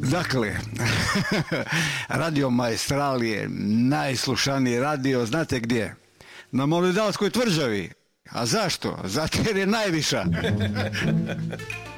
Dakle, Radio Maestral je najslušaniji radio, znate gdje? Na Moledalskoj tvrđavi. A zašto? Zato jer je najviša.